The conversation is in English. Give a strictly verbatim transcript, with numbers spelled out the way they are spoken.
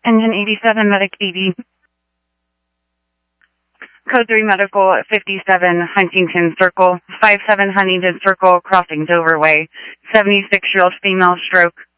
Engine eighty-seven, Medic eighty. Code three Medical at fifty-seven Huntington Circle, five seven Huntington Circle, crossing Dover Way. seventy-six-year-old female, stroke.